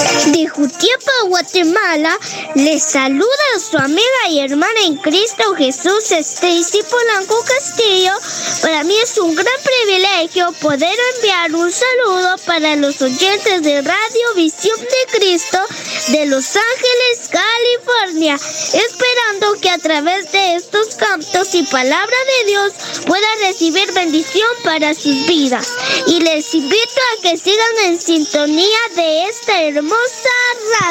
De Jutiapa, Guatemala, les saluda su amiga y hermana en Cristo Jesús, Stacy Polanco Castillo. Para mí es un gran privilegio poder enviar un saludo para los oyentes de Radio Visión de Cristo de Los Ángeles, California, esperando que a través de estos cantos y palabra de Dios puedan recibir bendición para sus vidas. Y les invito a que sigan en sintonía de esta hermosa radio.